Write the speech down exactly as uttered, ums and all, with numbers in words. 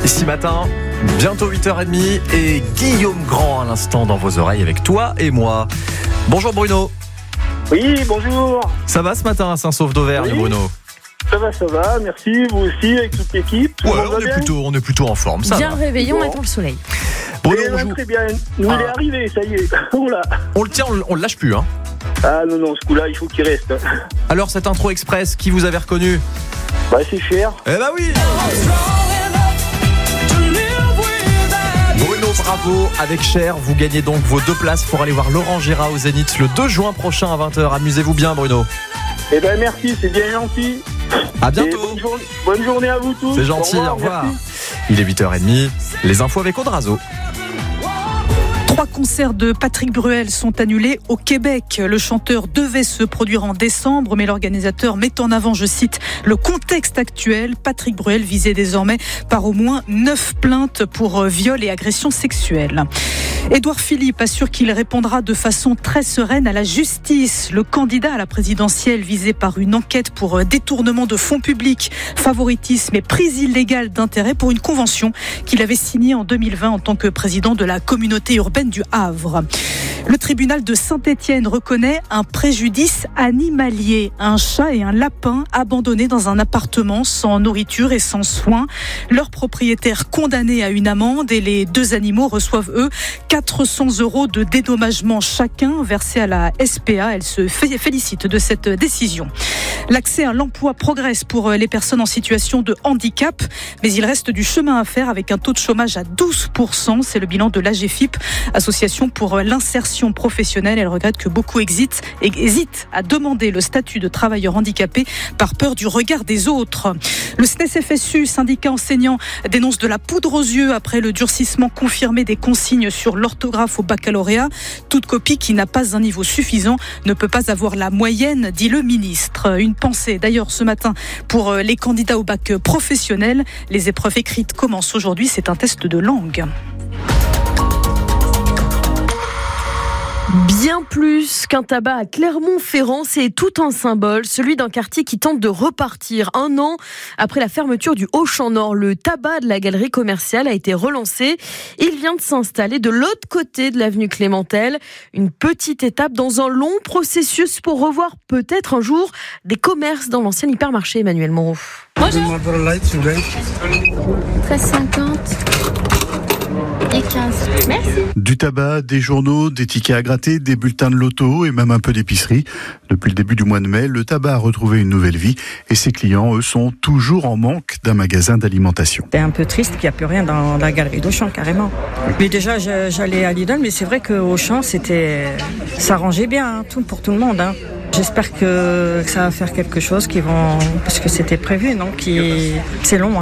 Ici matin, bientôt huit heures trente et Guillaume Grand à l'instant dans vos oreilles avec toi et moi. Bonjour Bruno. Oui, bonjour. Ça va ce matin à Saint-Saulve d'Auvergne, oui. Bruno? Ça va, ça va, merci, vous aussi, avec toute l'équipe. Tout ouais, le monde on, va est plutôt, on est plutôt en forme, ça bien va. réveillé, on bon. attend le soleil. Bruno, eh on, ben, joue... très bien, nous ah. il est arrivé, ça y est. Oula. On le tient, on, on le lâche plus. Hein. Ah non, non, ce coup-là, il faut qu'il reste. Alors cette intro express, qui vous avez reconnu? Bah c'est cher. Eh ben oui. Bruno, bravo, avec Cher, vous gagnez donc vos deux places pour aller voir Laurent Gérard au Zénith le deux juin prochain à vingt heures. Amusez-vous bien Bruno. Eh ben merci, c'est bien gentil. À Et bientôt. bonne, journée, bonne journée à vous tous. C'est gentil, au revoir. Au revoir. Il est huit heures trente, les infos avec Audrazo. Trois concerts de Patrick Bruel sont annulés au Québec. Le chanteur devait se produire en décembre, mais l'organisateur met en avant, je cite, le contexte actuel. Patrick Bruel visé désormais par au moins neuf plaintes pour viol et agression sexuelle. Édouard Philippe assure qu'il répondra de façon très sereine à la justice. Le candidat à la présidentielle visé par une enquête pour détournement de fonds publics, favoritisme et prise illégale d'intérêt pour une convention qu'il avait signée en deux mille vingt en tant que président de la communauté urbaine du Havre. Le tribunal de Saint-Étienne reconnaît un préjudice animalier. Un chat et un lapin abandonnés dans un appartement sans nourriture et sans soins. Leur propriétaire condamné à une amende et les deux animaux reçoivent, eux, quatre cents euros de dédommagement chacun versés à la S P A. Elle se félicite de cette décision. L'accès à l'emploi progresse pour les personnes en situation de handicap, mais il reste du chemin à faire avec un taux de chômage à douze pour cent. C'est le bilan de l'A G F I P, Association pour l'insertion professionnelle. Elle regrette que beaucoup hésitent, hésitent à demander le statut de travailleur handicapé par peur du regard des autres. Le S N E S F S U, syndicat enseignant, dénonce de la poudre aux yeux après le durcissement confirmé des consignes sur l'orthographe au baccalauréat. Toute copie qui n'a pas un niveau suffisant ne peut pas avoir la moyenne, dit le ministre. Une pensée d'ailleurs ce matin pour les candidats au bac professionnel. Les épreuves écrites commencent aujourd'hui, c'est un test de langue. Bien plus qu'un tabac à Clermont-Ferrand, c'est tout un symbole, celui d'un quartier qui tente de repartir. Un an après la fermeture du Auchan Nord, le tabac de la galerie commerciale a été relancé. Il vient de s'installer de l'autre côté de l'avenue Clémentel. Une petite étape dans un long processus pour revoir peut-être un jour des commerces dans l'ancien hypermarché. Emmanuel Moreau. Bonjour. treize cinquante. Et quinze. Merci. Du tabac, des journaux, des tickets à gratter, des bulletins de loto et même un peu d'épicerie. Depuis le début du mois de mai, le tabac a retrouvé une nouvelle vie et ses clients, eux, sont toujours en manque d'un magasin d'alimentation. C'est un peu triste qu'il n'y a plus rien dans la galerie d'Auchan, carrément. Mais déjà, j'allais à Lidl, mais c'est vrai qu'Auchan, c'était, ça rangeait bien, hein, tout, pour tout le monde. Hein. J'espère que ça va faire quelque chose, qu'ils vont, parce que c'était prévu, non, qui, c'est long. Hein.